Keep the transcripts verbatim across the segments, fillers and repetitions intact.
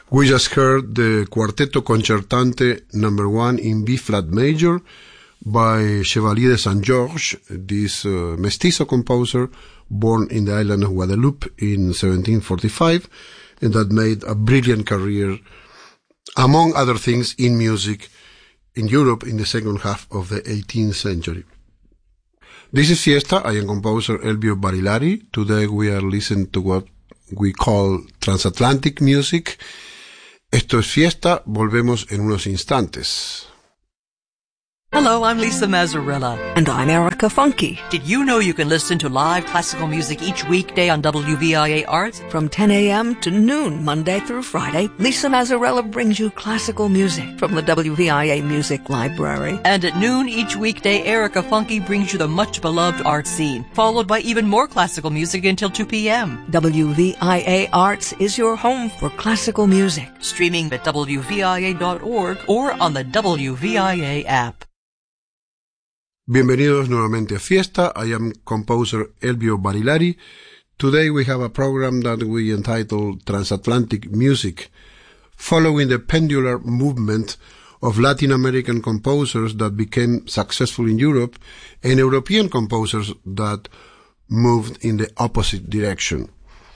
We just heard the Quarteto Concertante number one in B-flat major by Chevalier de Saint-Georges, this uh, mestizo composer born in the island of Guadeloupe in seventeen forty-five, and that made a brilliant career, among other things, in music in Europe in the second half of the eighteenth century. This is Fiesta. I am composer Elbio Barilari. Today we are listening to what we call transatlantic music. Esto es Fiesta. Volvemos en unos instantes. Hello, I'm Lisa Mazzarella. And I'm Erica Funke. Did you know you can listen to live classical music each weekday on W V I A Arts? From ten a.m. to noon, Monday through Friday, Lisa Mazzarella brings you classical music from the W V I A Music Library. And at noon each weekday, Erica Funke brings you the much-beloved art scene, followed by even more classical music until two p.m. W V I A Arts is your home for classical music. Streaming at W V I A dot org or on the W V I A app. Bienvenidos nuevamente a Fiesta. I am composer Elbio Barilari. Today we have a program that we entitled Transatlantic Music, following the pendular movement of Latin American composers that became successful in Europe and European composers that moved in the opposite direction.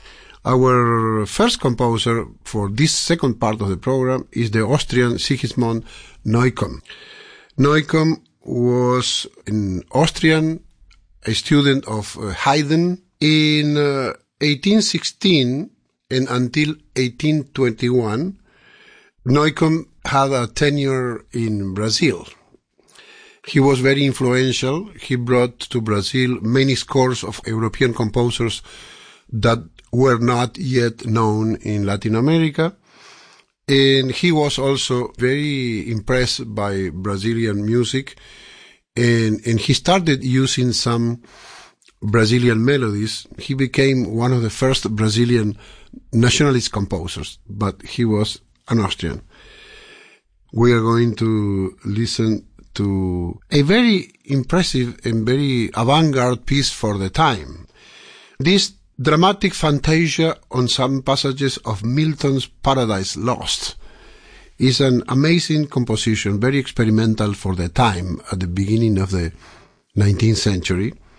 Our first composer for this second part of the program is the Austrian Sigismund Neukomm. Neukomm was an Austrian, a student of uh, Haydn. In uh, eighteen sixteen and until eighteen twenty-one, Neukomm had a tenure in Brazil. He was very influential. He brought to Brazil many scores of European composers that were not yet known in Latin America. And he was also very impressed by Brazilian music, and, and he started using some Brazilian melodies. He became one of the first Brazilian nationalist composers, but he was an Austrian. We are going to listen to a very impressive and very avant-garde piece for the time. This dramatic fantasia on some passages of Milton's Paradise Lost is an amazing composition, very experimental for the time at the beginning of the nineteenth century.